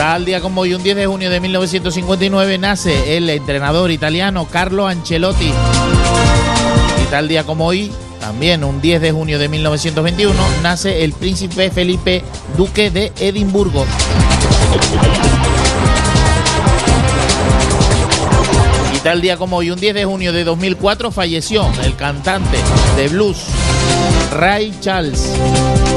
Tal día como hoy, un 10 de junio de 1959, nace el entrenador italiano Carlo Ancelotti. Y tal día como hoy, también un 10 de junio de 1921, nace el príncipe Felipe, duque de Edimburgo. Y tal día como hoy, un 10 de junio de 2004, falleció el cantante de blues Ray Charles.